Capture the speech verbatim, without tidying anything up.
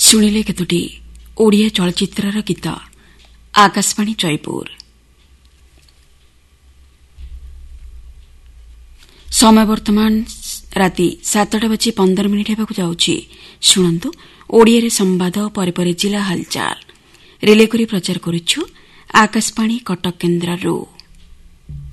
ଶୁଣିଲେ କେତୋଟି ଓଡ଼ିଆ ଚଳଚ୍ଚିତ୍ରର ଗୀତ। ଆକାଶବାଣୀ ଜୟପୁର। ସମୟ ବର୍ତ୍ତମାନ ରାତି ସାତଟା ବାଜି ପନ୍ଦର ମିନିଟ୍ ହେବାକୁ ଯାଉଛି। ଶୁଣନ୍ତୁ ଓଡ଼ିଆରେ ସମ୍ବାଦ, ପରେ ପରେ ଜିଲ୍ଲା ହାଲଚାଲ ରିଲେ କରି ପ୍ରଚାର କରୁଛୁ ଆକାଶବାଣୀ କଟକ କେନ୍ଦ୍ରରୁ।